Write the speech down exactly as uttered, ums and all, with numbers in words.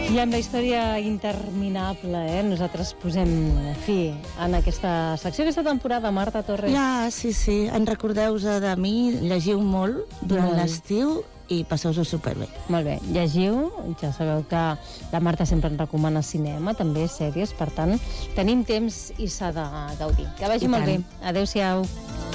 I amb la història interminable, eh? Nosaltres posem fi en aquesta secció, aquesta temporada. Marta Torres. Ja, sí, sí. En recordeu-vos de mi, llegiu molt durant Molt. l'estiu i passeu-vos superbé. Molt bé, llegiu. Ja sabeu que la Marta sempre ens recomana cinema, també sèries, per tant, tenim temps i s'ha de gaudir. Que vagi I molt tant. bé. Adéu-siau.